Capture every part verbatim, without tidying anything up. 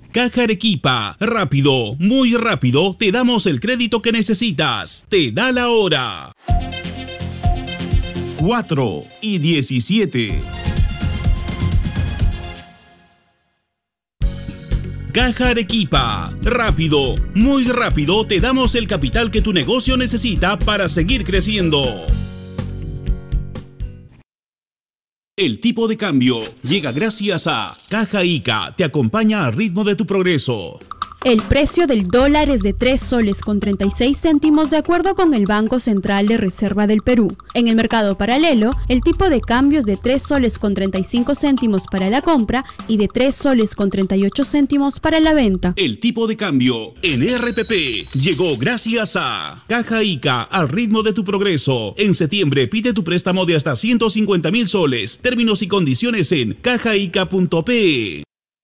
Caja Arequipa, rápido, muy rápido, te damos el crédito que necesitas. Te da la hora. cuatro y diecisiete. Caja Arequipa, rápido, muy rápido, te damos el capital que tu negocio necesita para seguir creciendo. El tipo de cambio llega gracias a Caja Ica, te acompaña al ritmo de tu progreso. El precio del dólar es de tres soles con treinta y seis céntimos de acuerdo con el Banco Central de Reserva del Perú. En el mercado paralelo, el tipo de cambio es de tres soles con treinta y cinco céntimos para la compra y de tres soles con treinta y ocho céntimos para la venta. El tipo de cambio en R P P llegó gracias a Caja Ica, al ritmo de tu progreso. En septiembre pide tu préstamo de hasta ciento cincuenta mil soles. Términos y condiciones en cajaica punto pe.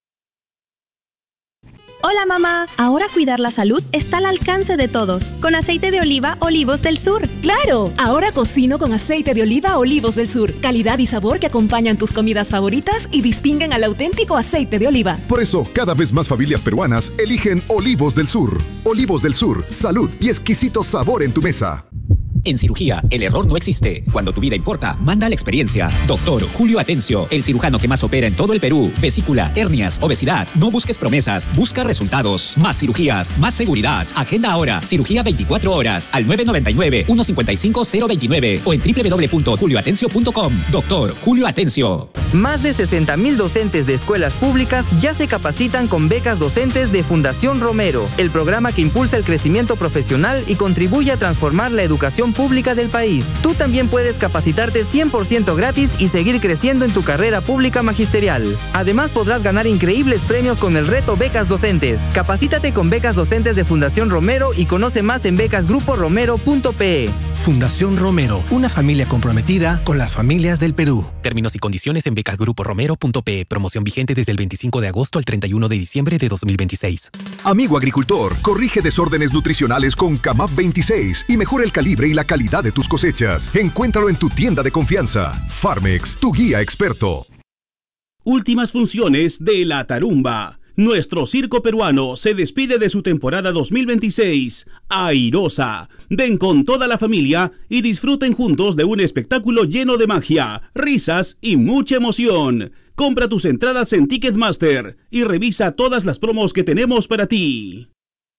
Hola mamá, ahora cuidar la salud está al alcance de todos, con aceite de oliva Olivos del Sur. ¡Claro! Ahora cocino con aceite de oliva Olivos del Sur. Calidad y sabor que acompañan tus comidas favoritas y distinguen al auténtico aceite de oliva. Por eso, cada vez más familias peruanas eligen Olivos del Sur. Olivos del Sur, salud y exquisito sabor en tu mesa. En cirugía, el error no existe. Cuando tu vida importa, manda la experiencia. Doctor Julio Atencio, el cirujano que más opera en todo el Perú. Vesícula, hernias, obesidad. No busques promesas, busca resultados. Más cirugías, más seguridad. Agenda ahora, cirugía veinticuatro horas, al nueve nueve nueve, uno cinco cinco, cero dos nueve o en doble u doble u doble u punto julio atencio punto com. Doctor Julio Atencio. Más de sesenta mil docentes de escuelas públicas ya se capacitan con becas docentes de Fundación Romero, el programa que impulsa el crecimiento profesional y contribuye a transformar la educación pública del país. Tú también puedes capacitarte cien por ciento gratis y seguir creciendo en tu carrera pública magisterial. Además podrás ganar increíbles premios con el reto Becas Docentes. Capacítate con becas docentes de Fundación Romero y conoce más en becas grupo romero punto pe. Fundación Romero, una familia comprometida con las familias del Perú. Términos y condiciones en becas grupo romero punto pe. Promoción vigente desde el veinticinco de agosto al treinta y uno de diciembre de dos mil veintiséis. Amigo agricultor, corrige desórdenes nutricionales con Camap veintiséis y mejora el calibre y la calidad de tus cosechas. Encuéntralo en tu tienda de confianza. Farmex, tu guía experto. Últimas funciones de La Tarumba. Nuestro circo peruano se despide de su temporada dos mil veintiséis. Airosa. Ven con toda la familia y disfruten juntos de un espectáculo lleno de magia, risas y mucha emoción. Compra tus entradas en Ticketmaster y revisa todas las promos que tenemos para ti.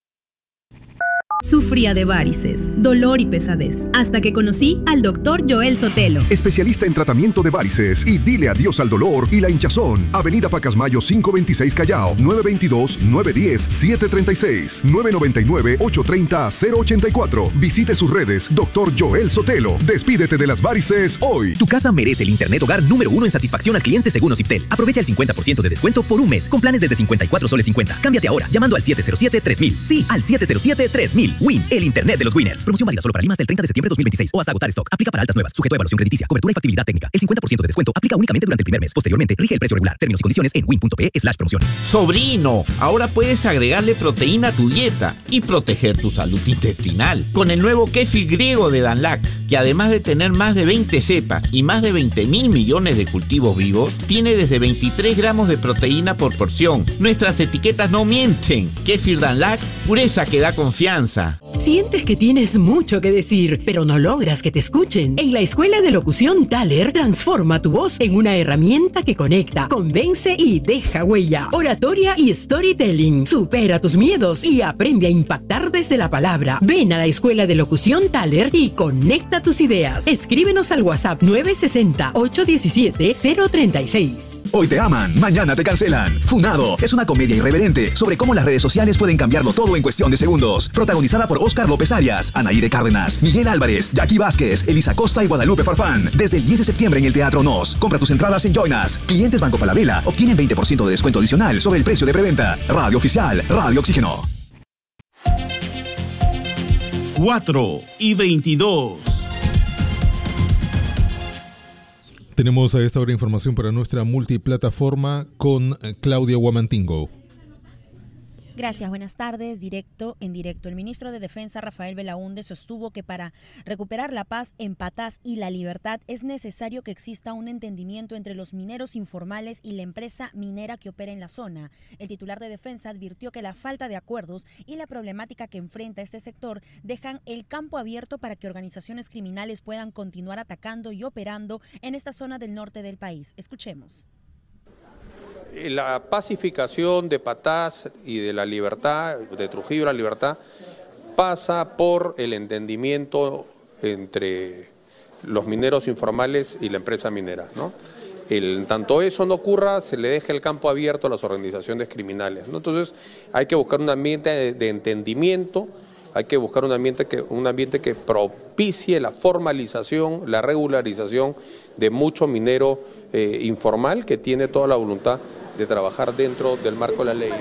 Sufría de varices, dolor y pesadez, hasta que conocí al doctor Joel Sotelo. Especialista en tratamiento de varices y dile adiós al dolor y la hinchazón. Avenida Pacasmayo quinientos veintiséis Callao, nueve veintidós, nueve diez, siete treinta y seis, nueve noventa y nueve, ocho treinta, cero ochenta y cuatro. Visite sus redes, doctor Joel Sotelo. Despídete de las varices hoy. Tu casa merece el internet hogar número uno en satisfacción al cliente según Ociptel. Aprovecha el cincuenta por ciento de descuento por un mes, con planes desde cincuenta y cuatro soles cincuenta. Cámbiate ahora, llamando al siete cero siete, tres mil. Sí, al siete cero siete, tres mil. Win, el internet de los winners. Promoción válida solo para Lima hasta el treinta de septiembre de dos mil veintiséis o hasta agotar stock. Aplica para altas nuevas, sujeto a evaluación crediticia, cobertura y factibilidad técnica. El cincuenta por ciento de descuento aplica únicamente durante el primer mes. Posteriormente, rige el precio regular. Términos y condiciones en win punto pe slash promoción. Sobrino, ahora puedes agregarle proteína a tu dieta y proteger tu salud intestinal con el nuevo kéfir griego de Danlac, que además de tener más de veinte cepas y más de veinte mil millones de cultivos vivos, tiene desde veintitrés gramos de proteína por porción. Nuestras etiquetas no mienten. Kéfir Danlac, pureza que da confianza. ¿Sientes que tienes mucho que decir, pero no logras que te escuchen? En la Escuela de Locución Thaler, transforma tu voz en una herramienta que conecta, convence y deja huella. Oratoria y storytelling. Supera tus miedos y aprende a impactar desde la palabra. Ven a la Escuela de Locución Thaler y conecta tus ideas. Escríbenos al WhatsApp nueve seis cero, ocho uno siete, cero tres seis. Hoy te aman, mañana te cancelan. Funado es una comedia irreverente sobre cómo las redes sociales pueden cambiarlo todo en cuestión de segundos. Protagonizada por Oscar López Arias, Anaíde Cárdenas, Miguel Álvarez, Jackie Vázquez, Elisa Costa y Guadalupe Farfán. Desde el diez de septiembre en el Teatro Nos. Compra tus entradas en Join Us. Clientes Banco Falabella obtienen veinte por ciento de descuento adicional sobre el precio de preventa. Radio Oficial, Radio Oxígeno. cuatro y veintidós. Tenemos a esta hora información para nuestra multiplataforma con Claudia Guamantingo. Gracias, buenas tardes. Directo en directo. El ministro de Defensa, Rafael Belaúnde, sostuvo que para recuperar la paz en Patás y la libertad es necesario que exista un entendimiento entre los mineros informales y la empresa minera que opera en la zona. El titular de Defensa advirtió que la falta de acuerdos y la problemática que enfrenta este sector dejan el campo abierto para que organizaciones criminales puedan continuar atacando y operando en esta zona del norte del país. Escuchemos. La pacificación de Patás y de la libertad, de Trujillo la libertad, pasa por el entendimiento entre los mineros informales y la empresa minera, ¿no? El, en tanto eso no ocurra, se le deja el campo abierto a las organizaciones criminales, ¿no? Entonces hay que buscar un ambiente de, de entendimiento, hay que buscar un ambiente que, un ambiente que propicie la formalización, la regularización de mucho minero eh, informal que tiene toda la voluntad de trabajar dentro del marco de la ley.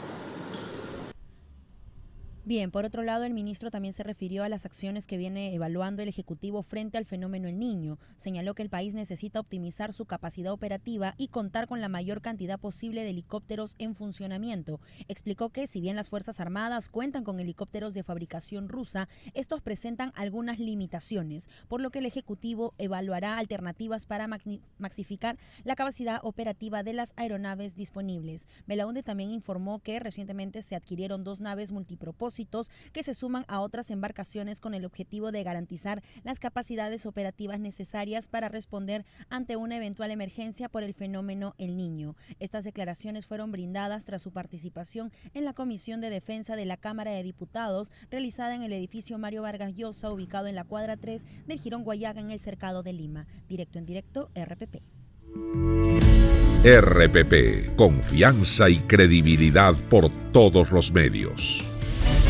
Bien, por otro lado, el ministro también se refirió a las acciones que viene evaluando el Ejecutivo frente al fenómeno El Niño. Señaló que el país necesita optimizar su capacidad operativa y contar con la mayor cantidad posible de helicópteros en funcionamiento. Explicó que, si bien las Fuerzas Armadas cuentan con helicópteros de fabricación rusa, estos presentan algunas limitaciones, por lo que el Ejecutivo evaluará alternativas para maxificar la capacidad operativa de las aeronaves disponibles. Belaúnde también informó que recientemente se adquirieron dos naves multipropósitos que se suman a otras embarcaciones con el objetivo de garantizar las capacidades operativas necesarias para responder ante una eventual emergencia por el fenómeno El Niño. Estas declaraciones fueron brindadas tras su participación en la Comisión de Defensa de la Cámara de Diputados, realizada en el edificio Mario Vargas Llosa, ubicado en la cuadra tres del Jirón Guayaga, en el Cercado de Lima. Directo en directo, R P P. R P P, confianza y credibilidad por todos los medios.